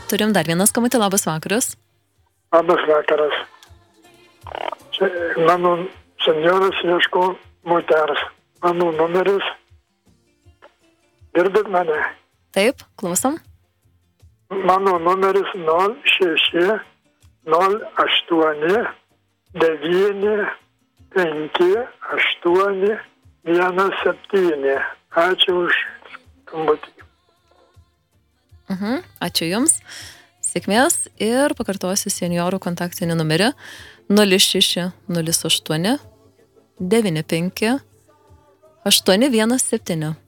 Turim dar vieną skambutį, labas vakaras. Labas vakaras. Čia mano senjoras ieško moters. Mano numeris. Girdit mane? Taip, klausom. Mano numeris 06 08 9 5 8 1 7. Ačiū už skambutį. Ačiū Jums. Sėkmės ir pakartosiu seniorų kontaktinį numerį 06 08 95 817.